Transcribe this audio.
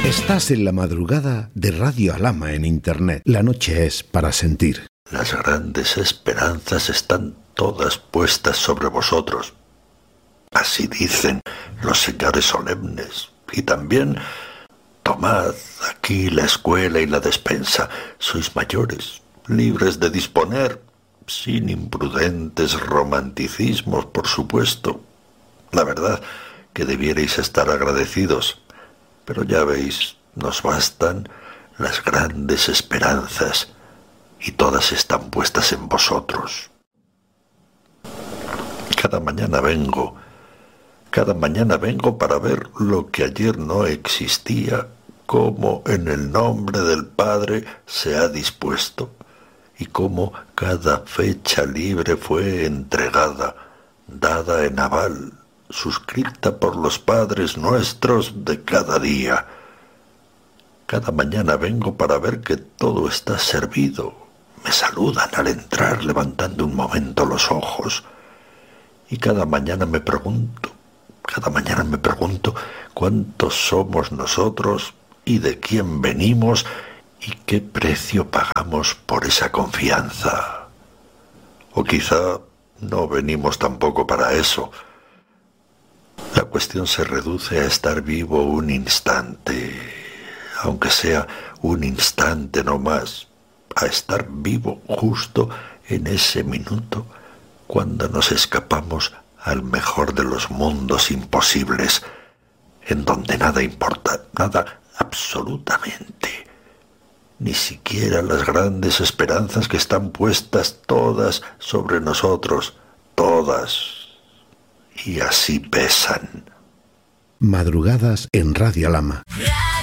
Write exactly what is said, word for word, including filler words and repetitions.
Estás en la madrugada de Radio Alhama en Internet. La noche es para sentir. Las grandes esperanzas están todas puestas sobre vosotros. Así dicen los señores solemnes. Y también, tomad aquí la escuela y la despensa. Sois mayores, libres de disponer, sin imprudentes romanticismos, por supuesto. La verdad que debierais estar agradecidos. Pero ya veis, nos bastan las grandes esperanzas y todas están puestas en vosotros. Cada mañana vengo, cada mañana vengo para ver lo que ayer no existía, cómo en el nombre del Padre se ha dispuesto y cómo cada fecha libre fue entregada, dada en aval, suscrita por los padres nuestros de cada día. Cada mañana vengo para ver que todo está servido. Me saludan al entrar levantando un momento los ojos. Y cada mañana me pregunto, cada mañana me pregunto cuántos somos nosotros y de quién venimos y qué precio pagamos por esa confianza. O quizá no venimos tampoco para eso. La cuestión se reduce a estar vivo un instante, aunque sea un instante no más, a estar vivo justo en ese minuto cuando nos escapamos al mejor de los mundos imposibles, en donde nada importa, nada absolutamente, ni siquiera las grandes esperanzas que están puestas todas sobre nosotros, todas. Y así pesan. Madrugadas en Radio Alhama.